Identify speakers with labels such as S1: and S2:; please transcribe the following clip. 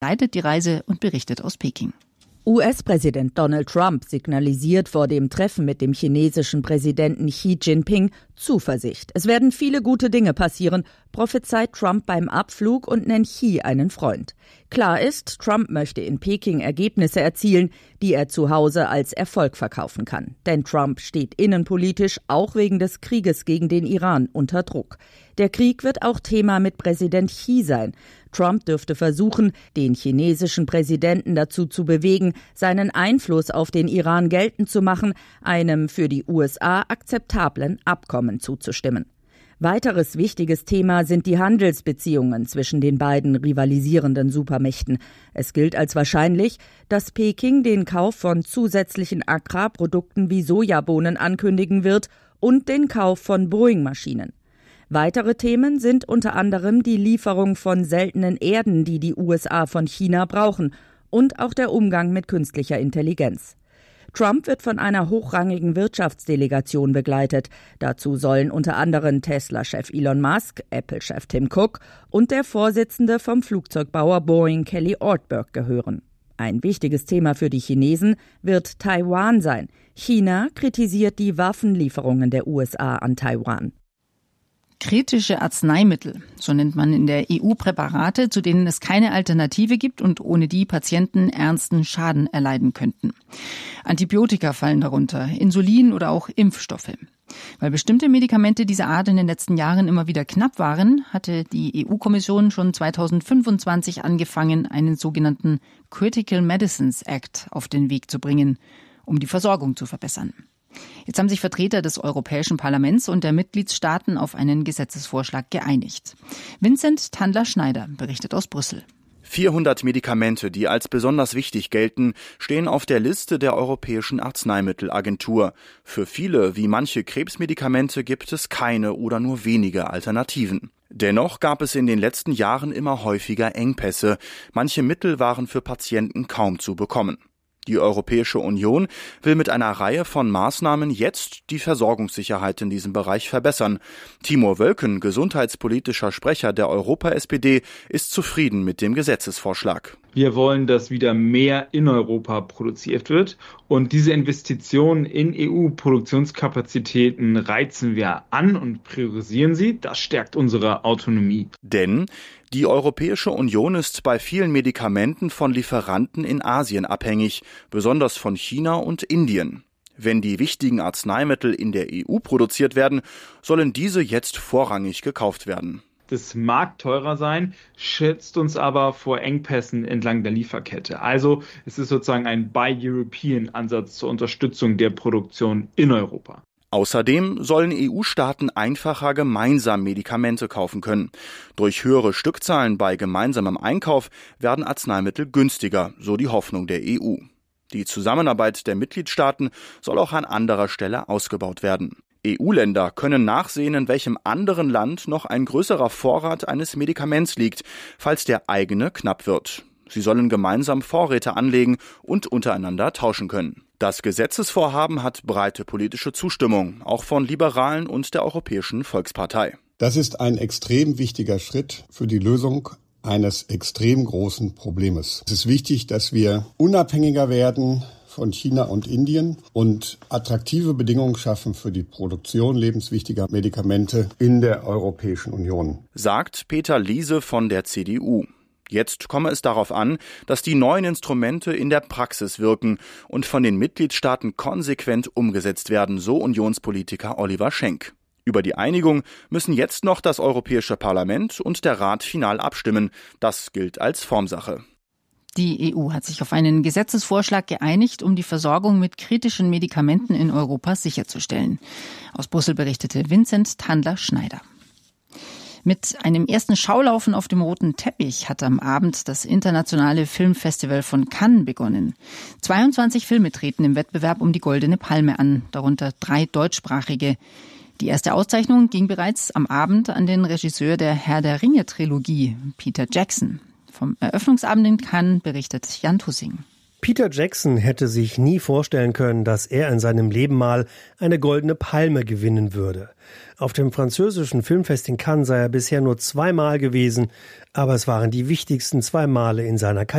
S1: leitet die Reise und berichtet aus Peking.
S2: US-Präsident Donald Trump signalisiert vor dem Treffen mit dem chinesischen Präsidenten Xi Jinping Zuversicht. Es werden viele gute Dinge passieren, prophezeit Trump beim Abflug und nennt Xi einen Freund. Klar ist, Trump möchte in Peking Ergebnisse erzielen, die er zu Hause als Erfolg verkaufen kann. Denn Trump steht innenpolitisch auch wegen des Krieges gegen den Iran unter Druck. Der Krieg wird auch Thema mit Präsident Xi sein. Trump dürfte versuchen, den chinesischen Präsidenten dazu zu bewegen, seinen Einfluss auf den Iran geltend zu machen, einem für die USA akzeptablen Abkommen zuzustimmen. Weiteres wichtiges Thema sind die Handelsbeziehungen zwischen den beiden rivalisierenden Supermächten. Es gilt als wahrscheinlich, dass Peking den Kauf von zusätzlichen Agrarprodukten wie Sojabohnen ankündigen wird und den Kauf von Boeing-Maschinen. Weitere Themen sind unter anderem die Lieferung von seltenen Erden, die die USA von China brauchen, und auch der Umgang mit künstlicher Intelligenz. Trump wird von einer hochrangigen Wirtschaftsdelegation begleitet. Dazu sollen unter anderem Tesla-Chef Elon Musk, Apple-Chef Tim Cook und der Vorsitzende vom Flugzeugbauer Boeing Kelly Ortberg gehören. Ein wichtiges Thema für die Chinesen wird Taiwan sein. China kritisiert die Waffenlieferungen der USA an Taiwan.
S1: Kritische Arzneimittel, so nennt man in der EU Präparate, zu denen es keine Alternative gibt und ohne die Patienten ernsten Schaden erleiden könnten. Antibiotika fallen darunter, Insulin oder auch Impfstoffe. Weil bestimmte Medikamente dieser Art in den letzten Jahren immer wieder knapp waren, hatte die EU-Kommission schon 2025 angefangen, einen sogenannten Critical Medicines Act auf den Weg zu bringen, um die Versorgung zu verbessern. Jetzt haben sich Vertreter des Europäischen Parlaments und der Mitgliedstaaten auf einen Gesetzesvorschlag geeinigt. Vincent Tandler-Schneider berichtet aus Brüssel.
S3: 400 Medikamente, die als besonders wichtig gelten, stehen auf der Liste der Europäischen Arzneimittelagentur. Für viele, wie manche Krebsmedikamente, gibt es keine oder nur wenige Alternativen. Dennoch gab es in den letzten Jahren immer häufiger Engpässe. Manche Mittel waren für Patienten kaum zu bekommen. Die Europäische Union will mit einer Reihe von Maßnahmen jetzt die Versorgungssicherheit in diesem Bereich verbessern. Timo Wölken, gesundheitspolitischer Sprecher der Europa-SPD, ist zufrieden mit dem Gesetzesvorschlag.
S4: Wir wollen, dass wieder mehr in Europa produziert wird. Und diese Investitionen in EU-Produktionskapazitäten reizen wir an und priorisieren sie. Das stärkt unsere Autonomie.
S3: Denn die Europäische Union ist bei vielen Medikamenten von Lieferanten in Asien abhängig, besonders von China und Indien. Wenn die wichtigen Arzneimittel in der EU produziert werden, sollen diese jetzt vorrangig gekauft werden.
S4: Das mag teurer sein, schützt uns aber vor Engpässen entlang der Lieferkette. Also es ist sozusagen ein Buy-European-Ansatz zur Unterstützung der Produktion in Europa.
S3: Außerdem sollen EU-Staaten einfacher gemeinsam Medikamente kaufen können. Durch höhere Stückzahlen bei gemeinsamem Einkauf werden Arzneimittel günstiger, so die Hoffnung der EU. Die Zusammenarbeit der Mitgliedstaaten soll auch an anderer Stelle ausgebaut werden. EU-Länder können nachsehen, in welchem anderen Land noch ein größerer Vorrat eines Medikaments liegt, falls der eigene knapp wird. Sie sollen gemeinsam Vorräte anlegen und untereinander tauschen können. Das Gesetzesvorhaben hat breite politische Zustimmung, auch von Liberalen und der Europäischen Volkspartei.
S5: Das ist ein extrem wichtiger Schritt für die Lösung eines extrem großen Problems. Es ist wichtig, dass wir unabhängiger werden von China und Indien und attraktive Bedingungen schaffen für die Produktion lebenswichtiger Medikamente in der Europäischen Union,
S3: sagt Peter Liese von der CDU. Jetzt komme es darauf an, dass die neuen Instrumente in der Praxis wirken und von den Mitgliedstaaten konsequent umgesetzt werden, so Unionspolitiker Oliver Schenk. Über die Einigung müssen jetzt noch das Europäische Parlament und der Rat final abstimmen. Das gilt als Formsache.
S1: Die EU hat sich auf einen Gesetzesvorschlag geeinigt, um die Versorgung mit kritischen Medikamenten in Europa sicherzustellen. Aus Brüssel berichtete Vincent Tandler-Schneider. Mit einem ersten Schaulaufen auf dem roten Teppich hat am Abend das internationale Filmfestival von Cannes begonnen. 22 Filme treten im Wettbewerb um die Goldene Palme an, darunter 3 deutschsprachige. Die erste Auszeichnung ging bereits am Abend an den Regisseur der Herr der Ringe-Trilogie, Peter Jackson. Vom Eröffnungsabend in Cannes berichtet Jan Tussing.
S6: Peter Jackson hätte sich nie vorstellen können, dass er in seinem Leben mal eine Goldene Palme gewinnen würde. Auf dem französischen Filmfest in Cannes sei er bisher nur 2-mal gewesen, aber es waren die wichtigsten 2 Male in seiner Karriere.